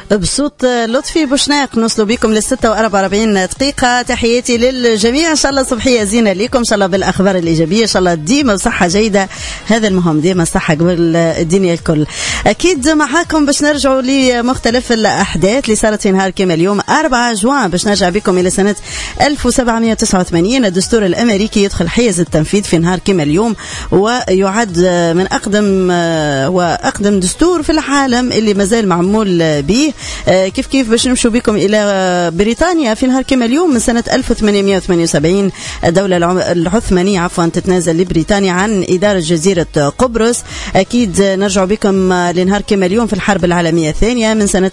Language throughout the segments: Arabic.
بصوت لطفي بوشناق نوصلوا بكم ل46 دقيقة. تحياتي للجميع، إن شاء الله صبحية زينة لكم، إن شاء الله بالأخبار الإيجابية، إن شاء الله ديما بصحة جيدة، هذا المهم، ديما صحة قبل الدنيا الكل. أكيد معاكم باش نرجعوا لمختلف الأحداث اللي صارت في نهار كما اليوم 4 جوان، باش نرجع بكم إلى سنة 1789. الدستور الأمريكي يدخل حيز التنفيذ في نهار كما اليوم، ويعد من أقدم دستور في العالم اللي مازال معمول به. كيف باش نمشوا بكم إلى بريطانيا في نهار كما اليوم من سنة 1878. الدولة العثمانية تتنازل لبريطانيا عن إدارة جزيرة قبرص. أكيد نرجع بكم لنهار كما اليوم في الحرب العالمية الثانية من سنة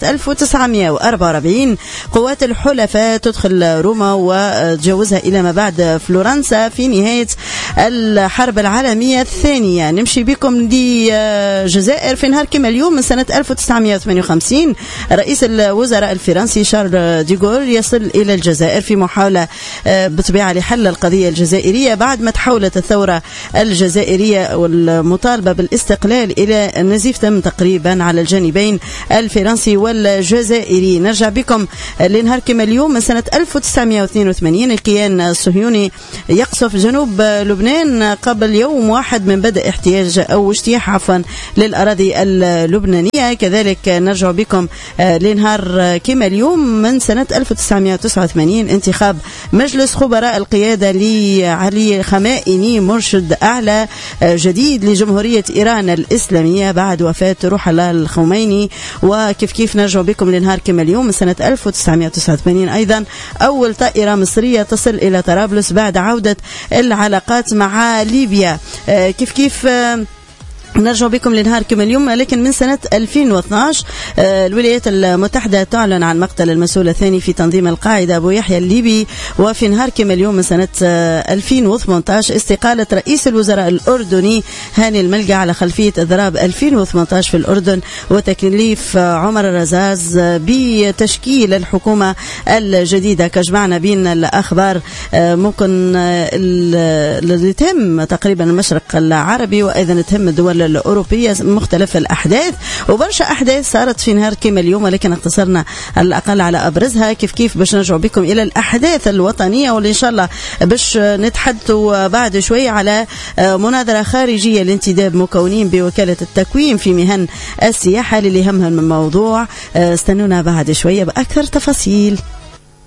1944. قوات الحلفاء تدخل روما وتجاوزها إلى ما بعد فلورنسا في نهاية الحرب العالمية الثانية. نمشي بكم للجزائر في نهار كما اليوم من سنة 1958. رئيس الوزراء الفرنسي شارل ديغول يصل إلى الجزائر في محاولة بطبيعة لحل القضية الجزائرية بعد ما تحولت الثورة الجزائرية والمطالبة بالاستقلال إلى نزيف تم تقريبا على الجانبين الفرنسي والجزائري. نرجع بكم لنهار كما اليوم من سنة 1982. الكيان الصهيوني يقصف جنوب لبنان قبل يوم واحد من بدء اجتياح للأراضي اللبنانية. كذلك نرجع بكم لنهار كما اليوم من سنة 1989. انتخاب مجلس خبراء القيادة لعلي خمائني مرشد أعلى جديد لجمهورية إيران الإسلامية بعد وفاة روح الله الخميني. وكيف نرجع بكم لنهار كما اليوم من سنة 1989 أيضا أول طائرة مصرية تصل إلى طرابلس بعد عودة العلاقات مع ليبيا. كيف نرجع بكم لنهار كما اليوم لكن من سنة 2012. الولايات المتحدة تعلن عن مقتل المسؤول الثاني في تنظيم القاعدة أبو يحيى الليبي. وفي نهار كما اليوم من سنة 2018 استقالة رئيس الوزراء الأردني هاني الملقا على خلفية إضراب 2018 في الأردن وتكليف عمر الرزاز بتشكيل الحكومة الجديدة. كجمعنا بين الأخبار ممكن اللي تهم تقريبا المشرق العربي وأيضا تهم الدول الأوروبية، مختلف الأحداث وبرشا أحداث صارت في نهار كما اليوم، ولكن اقتصرنا على الأقل على أبرزها. كيف باش نرجع بكم إلى الأحداث الوطنية، واللي إن شاء الله باش نتحدثوا بعد شوي على مناظرة خارجية لانتداب مكونين بوكالة التكوين في مهن السياحة اللي يهمهم الموضوع. استنونا بعد شوية بأكثر تفاصيل.